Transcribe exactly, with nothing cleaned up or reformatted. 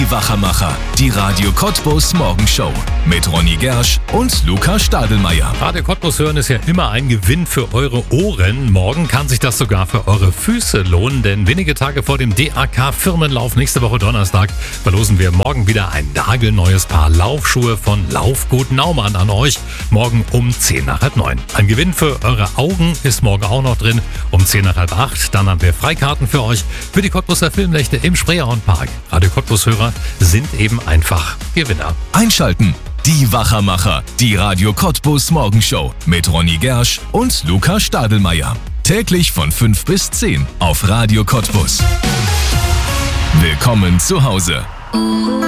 Die Wachermacher, die Radio Cottbus Morgenshow mit Ronny Gersch und Luca Stadelmeier. Radio Cottbus hören ist ja immer ein Gewinn für eure Ohren. Morgen kann sich das sogar für eure Füße lohnen, denn wenige Tage vor dem D A K-Firmenlauf nächste Woche Donnerstag verlosen wir morgen wieder ein nagelneues Paar Laufschuhe von Laufgut Naumann an euch. Morgen um zehn nach halb neun. Ein Gewinn für eure Augen ist morgen auch noch drin. Um zehn nach halb acht. Dann haben wir Freikarten für euch für die Cottbuser Filmnächte im Spreehornpark. Radio Cottbus-Hörer sind eben einfach Gewinner. Einschalten. Die Wachermacher, die Radio Cottbus Morgenshow mit Ronny Gersch und Luca Stadelmeier. Täglich von fünf bis zehn auf Radio Cottbus. Willkommen zu Hause.